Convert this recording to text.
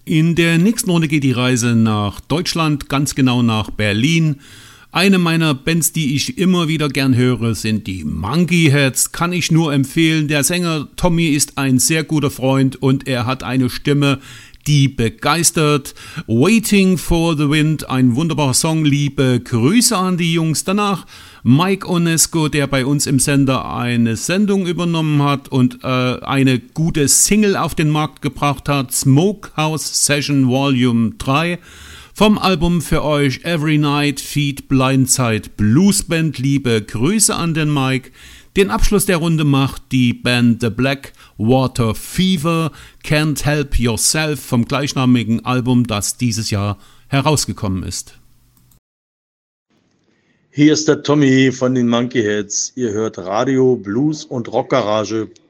In der nächsten Runde geht die Reise nach Deutschland, ganz genau nach Berlin. Eine meiner Bands, die ich immer wieder gern höre, sind die Monkey Heads. Kann ich nur empfehlen. Der Sänger Tommy ist ein sehr guter Freund und er hat eine Stimme, die begeistert. Waiting for the Wind, ein wunderbarer Song. Liebe Grüße an die Jungs. Danach Mike Onesco, der bei uns im Sender eine Sendung übernommen hat und eine gute Single auf den Markt gebracht hat. Smokehouse Session Volume 3. Vom Album für euch Every Night Feed Blindside Blues Band. Liebe Grüße an den Mike. Den Abschluss der Runde macht die Band The Black Water Fever, Can't Help Yourself vom gleichnamigen Album, das dieses Jahr herausgekommen ist. Hier ist der Tommy von den Monkey Heads. Ihr hört Radio, Blues und Rockgarage